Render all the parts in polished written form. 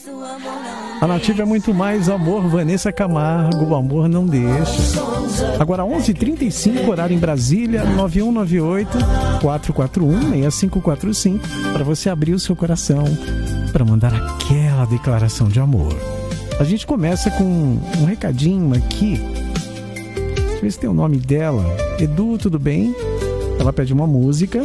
A Nativa é muito mais amor, Vanessa Camargo, o amor não deixa. Agora 11h35, horário em Brasília, 9198-441-6545, para você abrir o seu coração, para mandar aquela declaração de amor. A gente começa com um recadinho aqui. Deixa eu ver se tem o nome dela. Edu, tudo bem? Ela pede uma música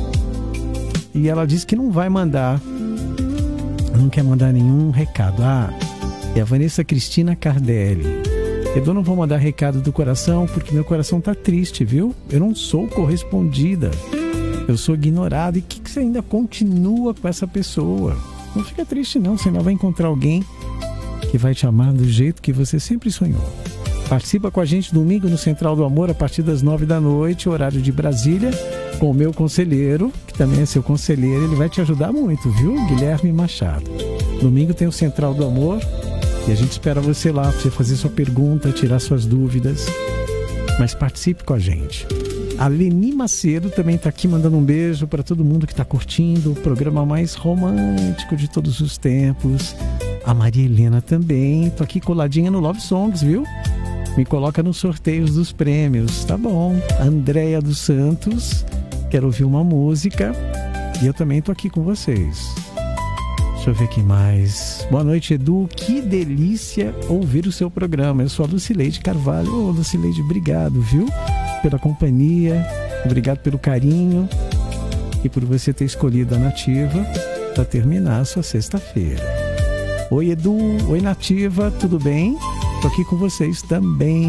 e ela diz que não vai mandar, não quer mandar nenhum recado. É a Vanessa Cristina Cardelli. Edu, não vou mandar recado do coração porque meu coração tá triste, viu? Eu não sou correspondida, eu sou ignorada. E que você ainda continua com essa pessoa? Não fica triste não, você ainda vai encontrar alguém que vai te amar do jeito que você sempre sonhou. Participa com a gente domingo no Central do Amor a partir das 9h, horário de Brasília, com o meu conselheiro, que também é seu conselheiro. Ele vai te ajudar muito, viu? Guilherme Machado. Domingo tem o Central do Amor e a gente espera você lá para você fazer sua pergunta, tirar suas dúvidas. Mas participe com a gente. A Leni Macedo também está aqui mandando um beijo para todo mundo que está curtindo o programa mais romântico de todos os tempos. A Maria Helena também. Tô aqui coladinha no Love Songs, viu? Me coloca nos sorteios dos prêmios, tá bom? A Andréia dos Santos, quero ouvir uma música. E eu também tô aqui com vocês. Deixa eu ver quem mais. Boa noite, Edu. Que delícia ouvir o seu programa. Eu sou a Lucileide Carvalho. Ô, Lucileide, obrigado, viu? Pela companhia, obrigado pelo carinho e por você ter escolhido a Nativa para terminar a sua sexta-feira. Oi, Edu. Oi, Nativa. Tudo bem? Tô aqui com vocês também.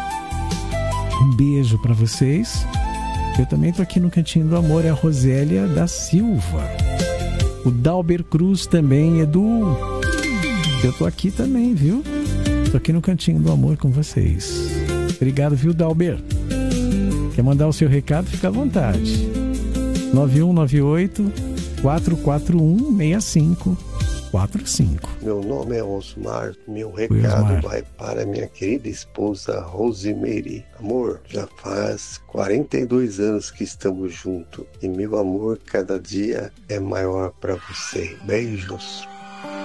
Um beijo para vocês. Eu também tô aqui no Cantinho do Amor. É a Rosélia da Silva. O Dalber Cruz também. Edu, eu tô aqui também, viu? Tô aqui no Cantinho do Amor com vocês. Obrigado, viu, Dalber? Quer mandar o seu recado? Fica à vontade. 9198-441-6545. Meu nome é Osmar. Meu recado vai para minha querida esposa Rosemary. Amor, já faz 42 anos que estamos juntos e meu amor cada dia é maior para você. Beijos.